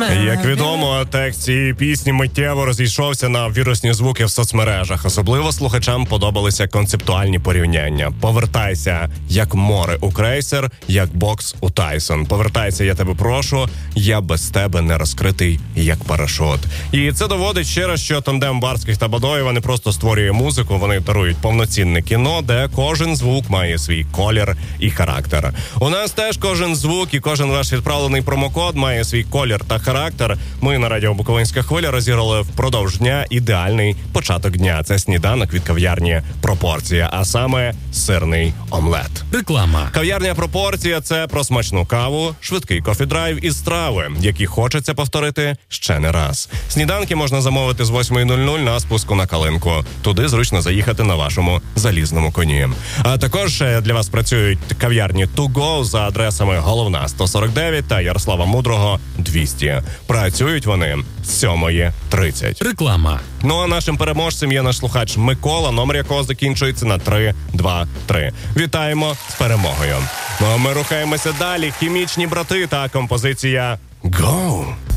Як відомо, текст цієї пісні миттєво розійшовся на вірусні звуки в соцмережах. Особливо слухачам подобалися концептуальні порівняння. Повертайся, як море у крейсер, як бокс у Тайсон. Повертайся, я тебе прошу, я без тебе не розкритий, як парашут. І це доводить ще раз, що тандем Барських та Бадоєва не просто створює музику, вони дарують повноцінне кіно, де кожен звук має свій колір і характер. У нас теж кожен звук і кожен ваш відправлений промокод має свій колір та характер. Ми на радіо Буковинська хвиля розіграли впродовж дня ідеальний початок дня. Це сніданок від кав'ярні «Пропорція», а саме сирний омлет. Реклама. Кав'ярня «Пропорція» – це про смачну каву, швидкий кофі-драйв і страви, які хочеться повторити ще не раз. Сніданки можна замовити з 8:00 на спуску на Калинку. Туди зручно заїхати на вашому залізному коні. А також для вас працюють кав'ярні «To Go» за адресами Головна 149 та Ярослава Мудрого 200. Працюють вони з 7:30. Реклама. Ну а нашим переможцем є наш слухач Микола, номер якого закінчується на 323. Вітаємо з перемогою. Ну а ми рухаємося далі. Хімічні брати та композиція «Go».